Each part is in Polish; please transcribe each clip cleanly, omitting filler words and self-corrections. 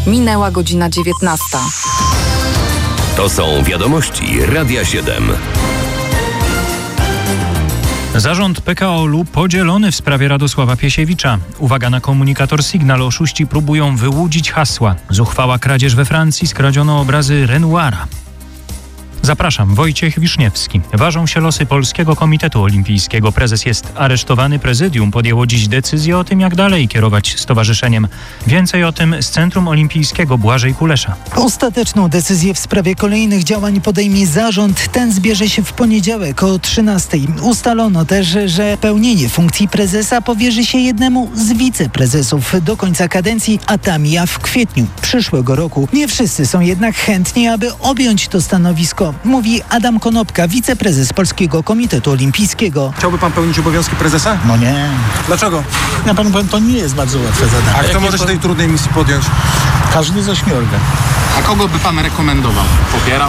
Minęła godzina 19. To są wiadomości Radia 7. Zarząd PKO-u podzielony w sprawie Radosława Piesiewicza. Uwaga na komunikator Signal. Oszuści próbują wyłudzić hasła. Zuchwała kradzież we Francji. Skradziono obrazy Renoira. Zapraszam, Wojciech Wiszniewski. Ważą się losy Polskiego Komitetu Olimpijskiego. Prezes jest aresztowany. Prezydium podjęło dziś decyzję o tym, jak dalej kierować stowarzyszeniem. Więcej o tym z Centrum Olimpijskiego Błażej Kulesza. Ostateczną decyzję w sprawie kolejnych działań podejmie zarząd. Ten zbierze się w poniedziałek o 13:00. Ustalono też, że pełnienie funkcji prezesa powierzy się jednemu z wiceprezesów do końca kadencji, a ta mija w kwietniu przyszłego roku. Nie wszyscy są jednak chętni, aby objąć to stanowisko. Mówi Adam Konopka, wiceprezes Polskiego Komitetu Olimpijskiego. Chciałby pan pełnić obowiązki prezesa? No nie. Dlaczego? Ja panu powiem, to nie jest bardzo łatwe zadanie. A kto może się tej trudnej misji podjąć? Każdy z 8. A kogo by pan rekomendował? Popierał?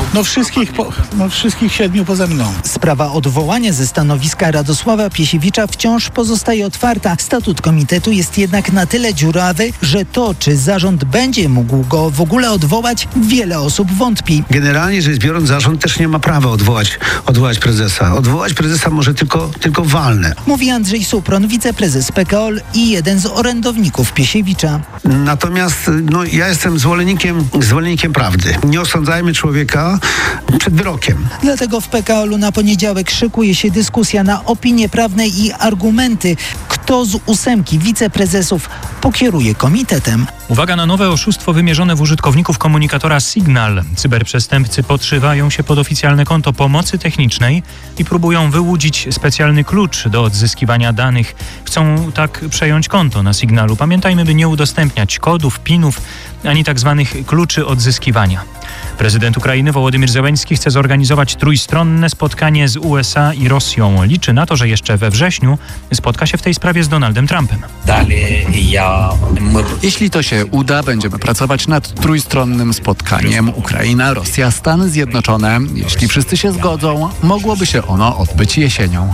Wszystkich 7 poza mną. Sprawa odwołania ze stanowiska Radosława Piesiewicza wciąż pozostaje otwarta. Statut komitetu jest jednak na tyle dziurawy, że to, czy zarząd będzie mógł go w ogóle odwołać, wiele osób wątpi. Generalnie rzecz biorąc, zarząd też nie ma prawa odwołać prezesa. Odwołać prezesa może tylko walne. Mówi Andrzej Supron, wiceprezes PKO i jeden z orędowników Piesiewicza. Natomiast ja jestem zwolennikiem prawdy. Nie osądzajmy człowieka przed wyrokiem. Dlatego w PKO na poniedziałek szykuje się dyskusja na opinie prawne i argumenty. Kto z 8 wiceprezesów pokieruje komitetem? Uwaga na nowe oszustwo wymierzone w użytkowników komunikatora Signal. Cyberprzestępcy podszywają się pod oficjalne konto pomocy technicznej i próbują wyłudzić specjalny klucz do odzyskiwania danych. Chcą tak przejąć konto na Signalu. Pamiętajmy, by nie udostępniać kodów, pinów, ani tak zwanych kluczy odzyskiwania. Prezydent Ukrainy Wołodymyr Zełenski chce zorganizować trójstronne spotkanie z USA i Rosją. Liczy na to, że jeszcze we wrześniu spotka się w tej sprawie z Donaldem Trumpem. Jeśli to się uda, będziemy pracować nad trójstronnym spotkaniem Ukraina, Rosja, Stany Zjednoczone. Jeśli wszyscy się zgodzą, mogłoby się ono odbyć jesienią.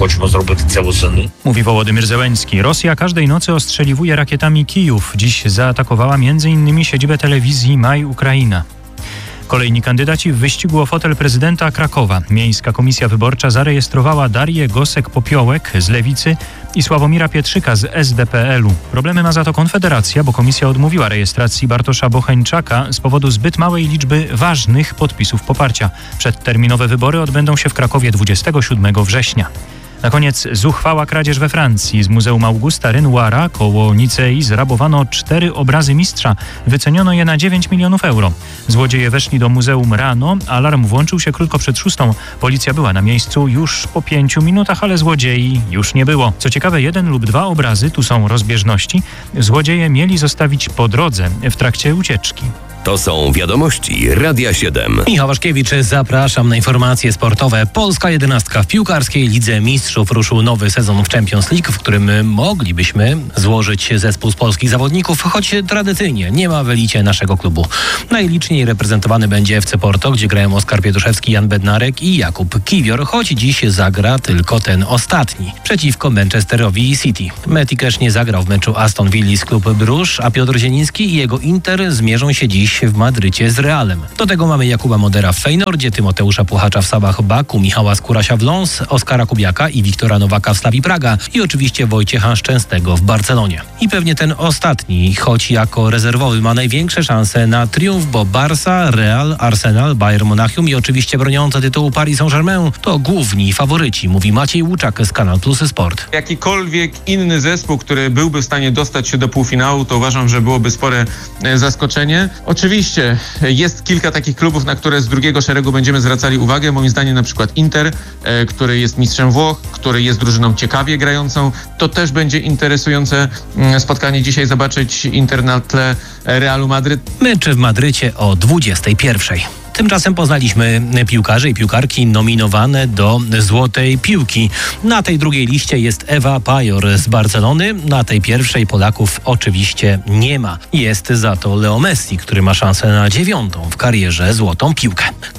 Mówi Wołodymyr Zełenski. Rosja każdej nocy ostrzeliwuje rakietami Kijów. Dziś zaatakowała m.in. siedzibę telewizji Maj Ukraina. Kolejni kandydaci w wyścigu o fotel prezydenta Krakowa. Miejska Komisja Wyborcza zarejestrowała Darię Gosek-Popiołek z Lewicy i Sławomira Pietrzyka z SDPL-u. Problemy ma za to Konfederacja, bo komisja odmówiła rejestracji Bartosza Bocheńczaka z powodu zbyt małej liczby ważnych podpisów poparcia. Przedterminowe wybory odbędą się w Krakowie 27 września. Na koniec zuchwała kradzież we Francji. Z Muzeum Augusta Renoira koło Nicei zrabowano 4 obrazy mistrza. Wyceniono je na 9 milionów euro. Złodzieje weszli do muzeum rano. Alarm włączył się krótko przed 6. Policja była na miejscu już po 5 minutach, ale złodziei już nie było. Co ciekawe, 1 lub 2 obrazy, tu są rozbieżności, złodzieje mieli zostawić po drodze w trakcie ucieczki. To są wiadomości Radia 7. Michał Waszkiewicz, zapraszam na informacje sportowe. Polska 11 w piłkarskiej Lidze Mistrzów ruszył nowy sezon w Champions League, w którym moglibyśmy złożyć zespół z polskich zawodników, choć tradycyjnie nie ma w elicie naszego klubu. Najliczniej reprezentowany będzie FC Porto, gdzie grają Oskar Pietuszewski, Jan Bednarek i Jakub Kiwior, choć dziś zagra tylko ten ostatni przeciwko Manchesterowi City. Metikesz nie zagrał w meczu Aston Villa z klub Bruges, a Piotr Zieliński i jego Inter zmierzą się dziś w Madrycie z Realem. Do tego mamy Jakuba Modera w Feynordzie, Tymoteusza Puchacza w Sabach Baku, Michała Skórasia w Lens, Oskara Kubiaka i Wiktora Nowaka w Slavii Praga i oczywiście Wojciecha Szczęsnego w Barcelonie. I pewnie ten ostatni, choć jako rezerwowy, ma największe szanse na triumf, bo Barca, Real, Arsenal, Bayern Monachium i oczywiście broniące tytułu Paris Saint-Germain to główni faworyci, mówi Maciej Łuczak z Kanal Plus Sport. Jakikolwiek inny zespół, który byłby w stanie dostać się do półfinału, to uważam, że byłoby spore zaskoczenie. Oczywiście jest kilka takich klubów, na które z drugiego szeregu będziemy zwracali uwagę. Moim zdaniem na przykład Inter, który jest mistrzem Włoch, który jest drużyną ciekawie grającą. To też będzie interesujące spotkanie dzisiaj zobaczyć Inter na tle Realu Madryt. Mecz w Madrycie o 21:00. Tymczasem poznaliśmy piłkarzy i piłkarki nominowane do Złotej Piłki. Na tej drugiej liście jest Ewa Pajor z Barcelony. Na tej pierwszej Polaków oczywiście nie ma. Jest za to Leo Messi, który ma szansę na 9. w karierze Złotą Piłkę.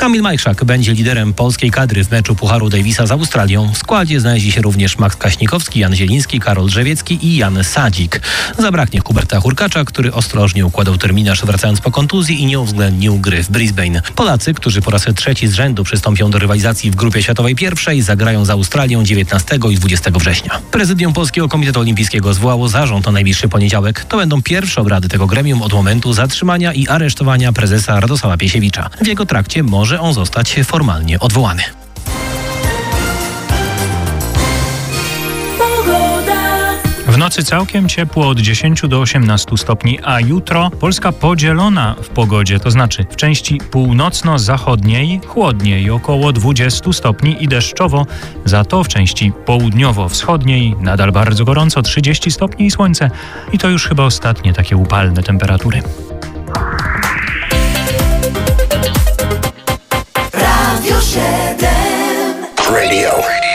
Kamil Majchrzak będzie liderem polskiej kadry w meczu Pucharu Davisa z Australią. W składzie znaleźli się również Max Kaśnikowski, Jan Zieliński, Karol Drzewiecki i Jan Sadzik. Zabraknie Huberta Hurkacza, który ostrożnie układał terminarz wracając po kontuzji i nie uwzględnił gry w Brisbane. Polacy, którzy po raz trzeci z rzędu przystąpią do rywalizacji w grupie światowej pierwszej, zagrają z Australią 19 i 20 września. Prezydium Polskiego Komitetu Olimpijskiego zwołało zarząd na najbliższy poniedziałek. To będą pierwsze obrady tego gremium od momentu zatrzymania i aresztowania prezesa Radosława Piesiewicza. W jego trakcie może on zostać formalnie odwołany. W nocy całkiem ciepło od 10 do 18 stopni, a jutro Polska podzielona w pogodzie, to znaczy w części północno-zachodniej chłodniej, około 20 stopni i deszczowo, za to w części południowo-wschodniej nadal bardzo gorąco, 30 stopni i słońce. I to już chyba ostatnie takie upalne temperatury. Radio 7.